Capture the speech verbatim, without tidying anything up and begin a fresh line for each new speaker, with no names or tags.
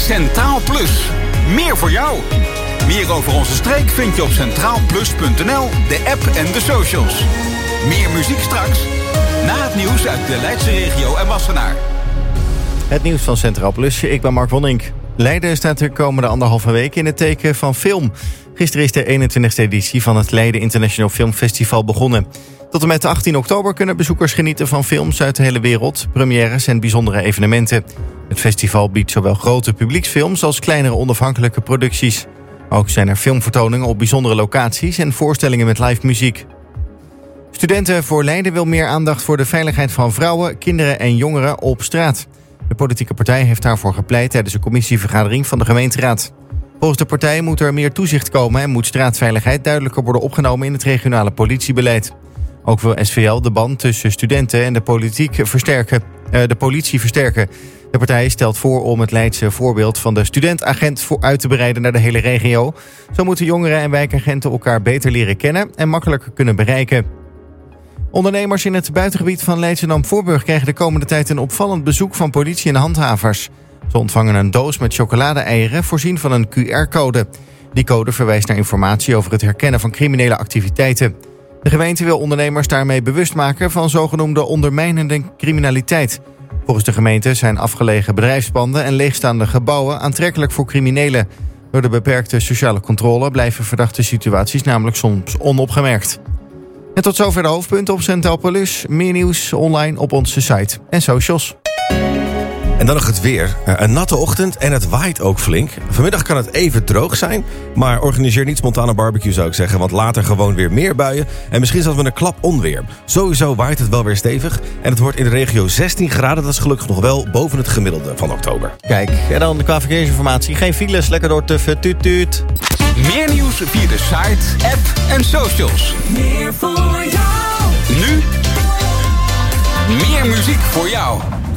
Centraal Plus. Meer voor jou. Meer over onze streek vind je op centraal plus punt n l, de app en de socials. Meer muziek straks, na het nieuws uit de Leidse regio en Wassenaar.
Het nieuws van Centraal Plus, ik ben Mark Wonnink. Leiden staat de komende anderhalve week in het teken van film. Gisteren is de eenentwintigste editie van het Leiden International Film Festival begonnen. Tot en met achttien oktober kunnen bezoekers genieten van films uit de hele wereld, premières en bijzondere evenementen. Het festival biedt zowel grote publieksfilms als kleinere onafhankelijke producties. Ook zijn er filmvertoningen op bijzondere locaties en voorstellingen met live muziek. Studenten voor Leiden wil meer aandacht voor de veiligheid van vrouwen, kinderen en jongeren op straat. De politieke partij heeft daarvoor gepleit tijdens een commissievergadering van de gemeenteraad. Volgens de partij moet er meer toezicht komen en moet straatveiligheid duidelijker worden opgenomen in het regionale politiebeleid. Ook wil S V L de band tussen studenten en de, politiek versterken, uh, de politie versterken. De partij stelt voor om het Leidse voorbeeld van de studentagent voor uit te breiden naar de hele regio. Zo moeten jongeren en wijkagenten elkaar beter leren kennen en makkelijker kunnen bereiken. Ondernemers in het buitengebied van Leidschendam-Voorburg krijgen de komende tijd een opvallend bezoek van politie en handhavers. Ze ontvangen een doos met chocolade-eieren voorzien van een Q R-code. Die code verwijst naar informatie over het herkennen van criminele activiteiten. De gemeente wil ondernemers daarmee bewust maken van zogenoemde ondermijnende criminaliteit. Volgens de gemeente zijn afgelegen bedrijfspanden en leegstaande gebouwen aantrekkelijk voor criminelen. Door de beperkte sociale controle blijven verdachte situaties namelijk soms onopgemerkt. En tot zover de hoofdpunten op Centraal Plus. Meer nieuws online op onze site en socials.
En dan nog het weer. Een natte ochtend en het waait ook flink. Vanmiddag kan het even droog zijn, maar organiseer niet spontane barbecue zou ik zeggen, want later gewoon weer meer buien en misschien zelfs met een klap onweer. Sowieso waait het wel weer stevig en het wordt in de regio zestien graden. Dat is gelukkig nog wel boven het gemiddelde van oktober.
Kijk, en dan qua verkeersinformatie. Geen files, lekker door te vertuut.
Meer nieuws via de site, app en socials.
Meer voor jou.
Nu, meer muziek voor jou.